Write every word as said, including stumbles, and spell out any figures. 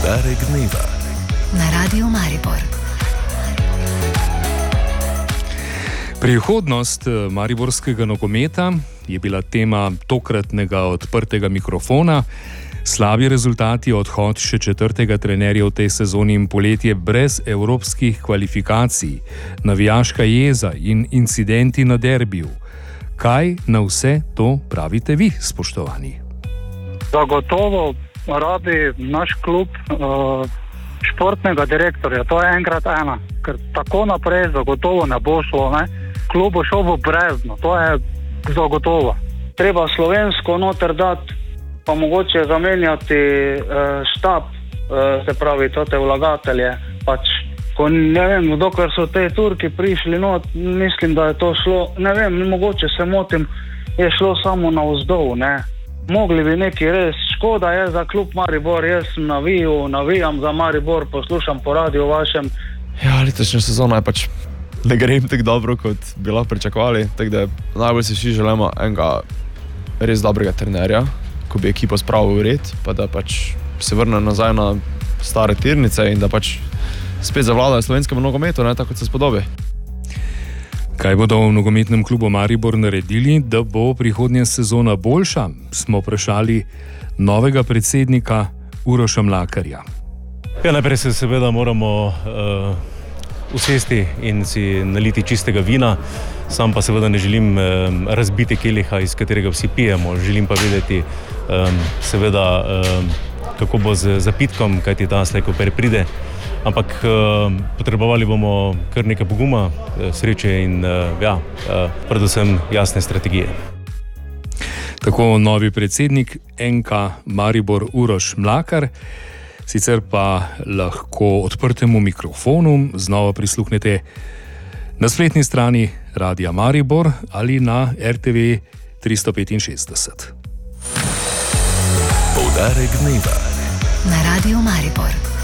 Poudarek dneva na Radiu Maribor. Prihodnost mariborskega nogometa je bila tema tokratnega odprtega mikrofona. Slabi rezultati, odhod še četrtega trenerja v tej sezoni in poletje brez evropskih kvalifikacij, navijaška jeza in incidenti na derbiju. Kaj na vse to pravite vi, spoštovani? Zagotovo rabi naš klub uh, športnega direktorja, to je enkrat ena, ker tako naprej zagotovo ne bo šlo, ne? Klub bo šel v brezno, to je zagotovo. Treba slovensko noter dati, pa mogoče zamenjati uh, štab, uh, se pravi, tote vlagatelje. Pač, ko ne vem, dokler so te Turki prišli not, mislim, da je to šlo, ne vem, mogoče se motim, je šlo samo navzdol, ne. Mogli bi neki res, škoda je za klub Maribor, jaz naviju, navijam za Maribor, poslušam po radiju vašem. Ja, letošnja sezona je pač ne gre jim tako dobro, kot bi lahko pričakovali, tako da najbolj si vsi želimo enega res dobrega trenerja, ko bi ekipo spravil v red, pa da pač se vrne nazaj na stare tirnice in da pač spet zavladajo slovenskemu nogometu, ne, tako kot se spodobi. Kaj bodo v nogometnem klubu Maribor naredili, da bo prihodnja sezona boljša? Smo vprašali novega predsednika Uroša Mlakarja. Ja, najprej se seveda moramo uh, usesti in si naliti čistega vina. Sam pa seveda ne želim um, razbiti keliha, iz katerega vsi pijemo. Želim pa vedeti um, seveda, um, kako bo z zapitkom, kajti danes lejko pride. Ampak uh, potrebovali bomo kar nekaj poguma, sreče in uh, ja, uh, predvsem jasne strategije. Tako novi predsednik N K Maribor Uroš Mlakar. Sicer pa lahko odprtemu mikrofonu znova prisluhnete na spletni strani Radia Maribor ali na R T V tristo petinšestdeset. Poudarek dneva Na Radiu Maribor.